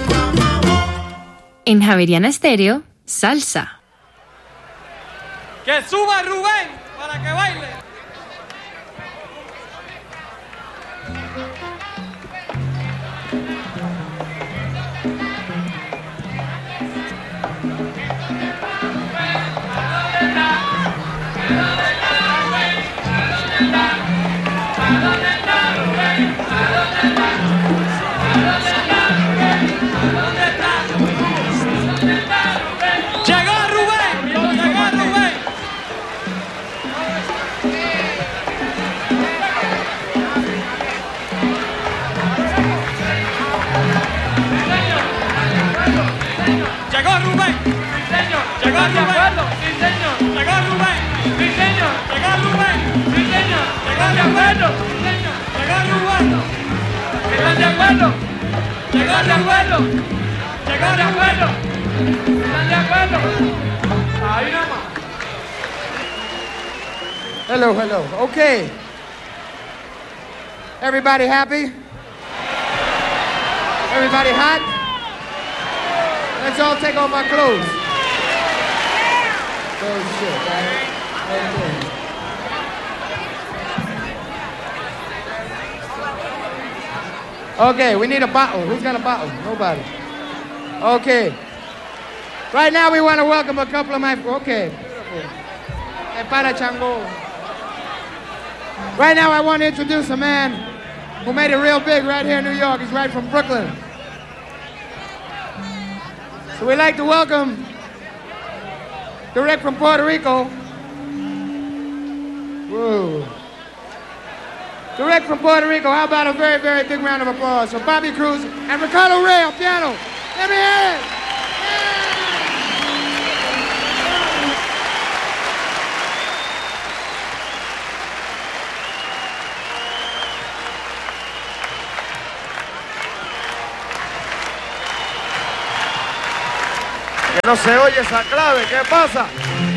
En Javeriana Estéreo, salsa. Que suba Rubén para que baile. Hello, hello. Okay. Everybody happy? Everybody hot? Let's all take off our clothes. Oh, shit, right? Okay, we need a bottle. Who's got a bottle? Nobody. Okay. Right now we want to welcome a couple of my... Okay. Para Chango. Right now I want to introduce a man who made it real big right here in New York. He's right from Brooklyn. So we'd like to welcome, direct from Puerto Rico. Whoa. Direct from Puerto Rico. How about a very, very big round of applause for Bobby Cruz and Ricardo Rey on piano. Let me hear it. Que no se oye esa clave, ¿qué pasa?